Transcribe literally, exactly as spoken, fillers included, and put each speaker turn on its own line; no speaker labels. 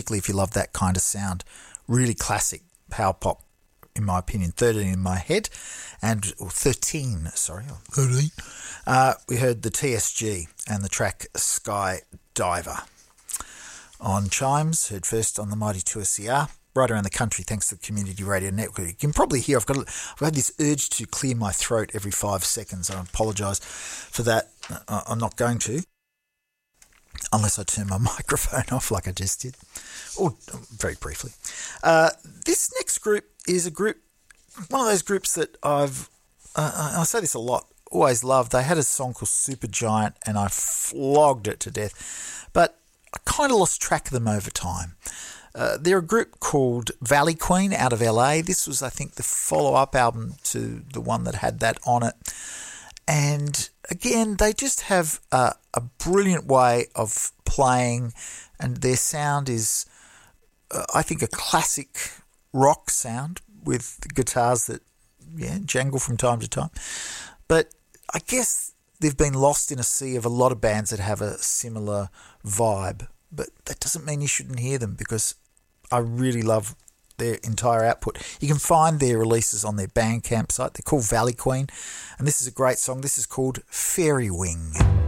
particularly if you love that kind of sound. Really classic power pop, in my opinion. thirteen in my head, and or thirteen, sorry, thirteen. Uh, we heard the T S G and the track Sky Diver. On Chimes, heard first on the Mighty two S C R, right around the country thanks to the Community Radio Network. You can probably hear I've got a, I've had this urge to clear my throat every five seconds. I apologise for that. I'm not going to, unless I turn my microphone off like I just did, or very briefly. Uh, this next group is a group, one of those groups that I've, uh, I say this a lot, always loved. They had a song called Supergiant and I flogged it to death, but I kind of lost track of them over time. Uh, they're a group called Valley Queen out of L A. This was, I think, the follow-up album to the one that had that on it. And again, they just have a, a brilliant way of playing, and their sound is, uh, I think, a classic rock sound with guitars that yeah jangle from time to time. But I guess they've been lost in a sea of a lot of bands that have a similar vibe. But that doesn't mean you shouldn't hear them, because I really love their entire output. You can find their releases on their Bandcamp site. They're called Valley Queen, and this is a great song. This is called Fairy Wing.